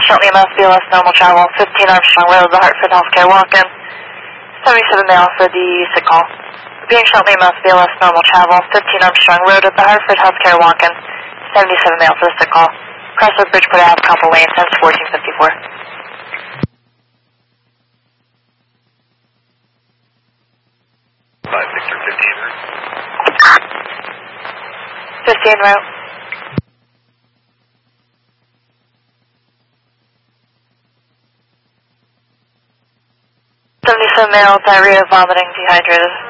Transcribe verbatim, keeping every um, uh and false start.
Shelton E M S, B L S, normal travel, fifteen Armstrong Road, the Hartford Healthcare walk-in, seventy-seven male for the sick call. Being Shelton E M S, B L S, normal travel, fifteen Armstrong Road at the Hartford Healthcare walk-in, seventy-seven male for the sick call. Crossroad Bridgeport Ave, Copper Lane, tense fourteen fifty-four. five Victor fifteen route. fifteen route. seventy-seven male, diarrhea, vomiting, dehydrated.